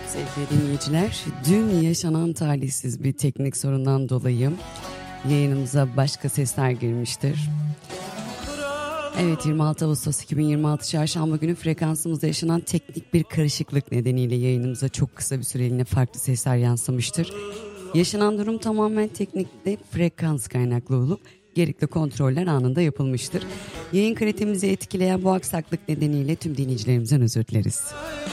Sevgili dinleyiciler, dün yaşanan talihsiz bir teknik sorundan dolayı yayınımıza başka sesler girmiştir. Evet, 26 Ağustos 2026 Çarşamba günü frekansımızda yaşanan teknik bir karışıklık nedeniyle yayınımıza çok kısa bir süreliğine farklı sesler yansımıştır. Yaşanan durum tamamen teknikte frekans kaynaklı olup gerekli kontroller anında yapılmıştır. Yayın kalitemizi etkileyen bu aksaklık nedeniyle tüm dinleyicilerimizden özür dileriz.